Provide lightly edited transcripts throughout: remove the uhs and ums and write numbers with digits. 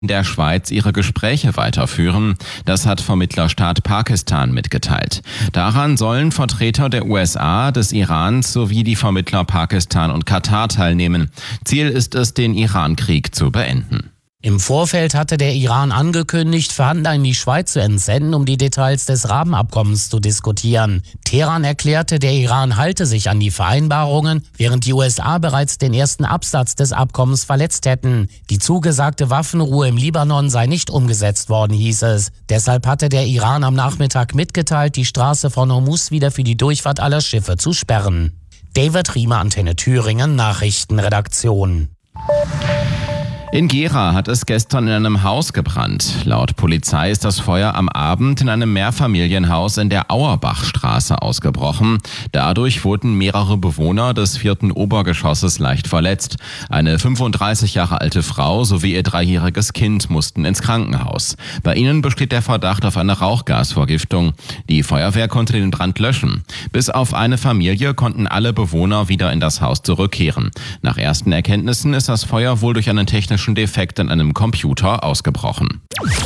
der Schweiz ihre Gespräche weiterführen. Das hat Vermittlerstaat Pakistan mitgeteilt. Daran sollen Vertreter der USA, des Irans sowie die Vermittler Pakistan und Katar teilnehmen. Ziel ist es, den Iran-Krieg zu beenden. Im Vorfeld hatte der Iran angekündigt, Verhandler in die Schweiz zu entsenden, um die Details des Rahmenabkommens zu diskutieren. Teheran erklärte, der Iran halte sich an die Vereinbarungen, während die USA bereits den ersten Absatz des Abkommens verletzt hätten. Die zugesagte Waffenruhe im Libanon sei nicht umgesetzt worden, hieß es. Deshalb hatte der Iran am Nachmittag mitgeteilt, die Straße von Hormuz wieder für die Durchfahrt aller Schiffe zu sperren. David Riemer, Antenne Thüringen, Nachrichtenredaktion. In Gera hat es gestern in einem Haus gebrannt. Laut Polizei ist das Feuer am Abend in einem Mehrfamilienhaus in der Auerbachstraße ausgebrochen. Dadurch wurden mehrere Bewohner des 4. Obergeschosses leicht verletzt. Eine 35 Jahre alte Frau sowie ihr 3-jähriges Kind mussten ins Krankenhaus. Bei ihnen besteht der Verdacht auf eine Rauchgasvergiftung. Die Feuerwehr konnte den Brand löschen. Bis auf eine Familie konnten alle Bewohner wieder in das Haus zurückkehren. Nach ersten Erkenntnissen ist das Feuer wohl durch einen technischen Defekt an einem Computer ausgebrochen.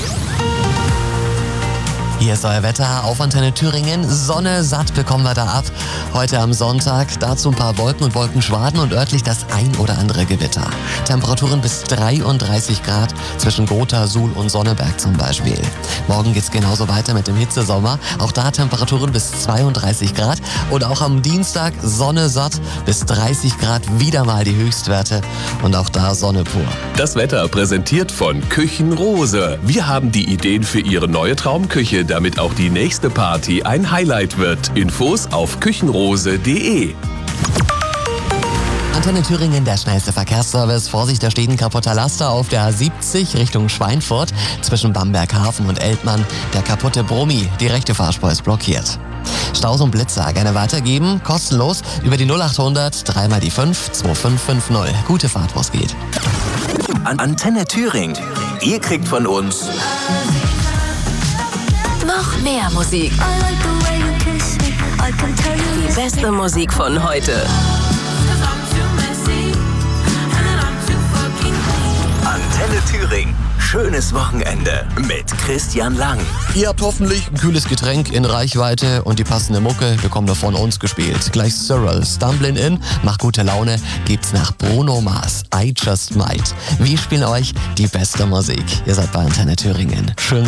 Hier ist euer Wetter auf Antenne Thüringen. Sonne satt bekommen wir da ab. Heute am Sonntag dazu ein paar Wolken und Wolkenschwaden und örtlich das ein oder andere Gewitter. Temperaturen bis 33 Grad zwischen Gotha, Suhl und Sonneberg zum Beispiel. Morgen geht's genauso weiter mit dem Hitzesommer. Auch da Temperaturen bis 32 Grad. Und auch am Dienstag Sonne satt bis 30 Grad wieder mal die Höchstwerte. Und auch da Sonne pur. Das Wetter präsentiert von Küchenrose. Wir haben die Ideen für Ihre neue Traumküche, damit auch die nächste Party ein Highlight wird. Infos auf küchenrose.de. Antenne Thüringen, der schnellste Verkehrsservice. Vorsicht, da steht ein kaputter Laster auf der A70 Richtung Schweinfurt. Zwischen Bamberghafen und Eltmann. Der kaputte Brummi, die rechte Fahrspur ist blockiert. Staus und Blitzer gerne weitergeben, kostenlos über die 0800 3 mal die 5 2550. Gute Fahrt, wo es geht. Antenne Thüringen. Ihr kriegt von uns noch mehr Musik. Die beste Musik von heute. Antenne Thüringen. Schönes Wochenende mit Christian Lang. Ihr habt hoffentlich ein kühles Getränk in Reichweite und die passende Mucke bekommt ihr von uns gespielt. Gleich Cyril, Stumblin' In, macht gute Laune, gibt's nach Bruno Mars, I Just Might. Wir spielen euch die beste Musik. Ihr seid bei Antenne Thüringen. Schön.